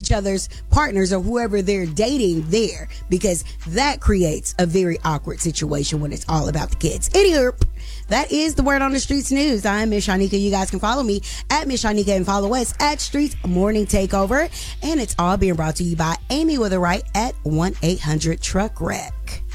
each other's partners or whoever they're dating there, because that creates a very awkward situation when it's all about the kids. Anywho, that is the Word on the Streets news. I'm Miss Shanika. You guys can follow me at Miss Shanika and follow us at Streets Morning Takeover. And it's all being brought to you by Amy with a right at 1-800-TRUCK-WRECK.